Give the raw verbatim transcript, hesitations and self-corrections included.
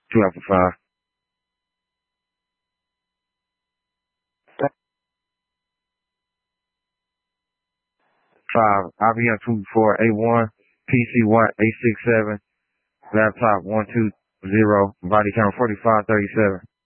Two Alpha five. Five. I B M two four A one. P C one eight six seven. Laptop one two zero. Body count forty five thirty seven.